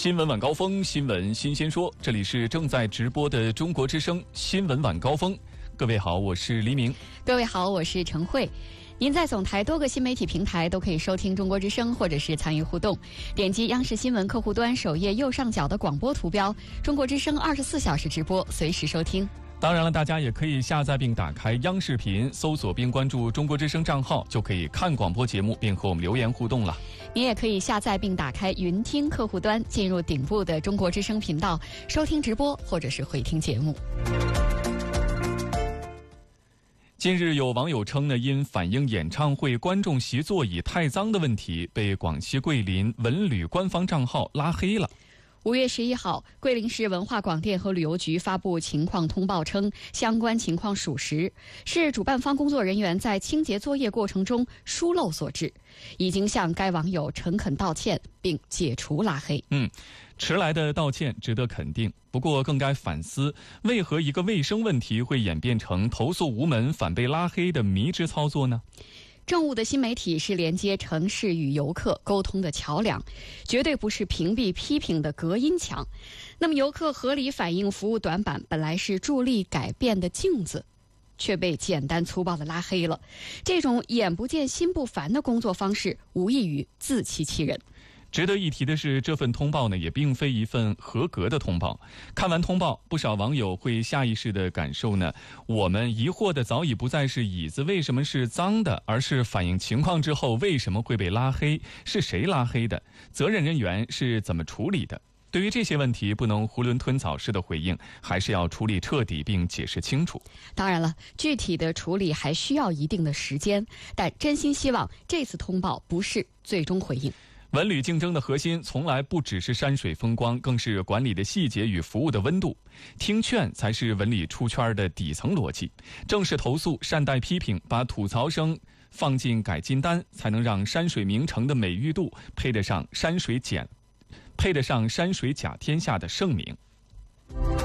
新闻晚高峰，新闻新鲜说，这里是正在直播的中国之声新闻晚高峰。各位好，我是黎明。 各位好，我是陈慧。您在总台多个新媒体平台都可以收听中国之声，或者是参与互动。点击央视新闻客户端首页右上角的广播图标，中国之声24小时直播，随时收听。 当然了，大家也可以下载并打开央视频，搜索并关注中国之声账号，就可以看广播节目并和我们留言互动了。 您也可以下载并打开云听客户端，进入顶部的中国之声频道，收听直播或者是回听节目。 近日有网友称呢，因反映演唱会观众席座椅太脏的问题，被广西桂林文旅官方账号拉黑了。 5月11号，桂林市文化广电和旅游局发布情况通报称，相关情况属实，是主办方工作人员在清洁作业过程中疏漏所致，已经向该网友诚恳道歉并解除拉黑。 迟来的道歉值得肯定，不过更该反思，为何一个卫生问题会演变成投诉无门反被拉黑的迷之操作呢？ 政务的新媒体是连接城市与游客沟通的桥梁，绝对不是屏蔽批评的隔音墙。那么游客合理反映服务短板本来是助力改变的镜子，却被简单粗暴地拉黑了。这种眼不见心不烦的工作方式，无异于自欺欺人。 值得一提的是，这份通报呢，也并非一份合格的通报。看完通报，不少网友会下意识地感受呢，我们疑惑的早已不再是椅子为什么是脏的，而是反映情况之后为什么会被拉黑，是谁拉黑的，责任人员是怎么处理的。对于这些问题，不能囫囵吞枣式的回应，还是要处理彻底并解释清楚。 当然了，具体的处理还需要一定的时间，但真心希望这次通报不是最终回应。 文旅竞争的核心从来不只是山水风光，更是管理的细节与服务的温度。听劝才是文旅出圈的底层逻辑。正视投诉，善待批评，把吐槽声放进改进单，才能让山水名城的美誉度配得上山水甲天下的盛名。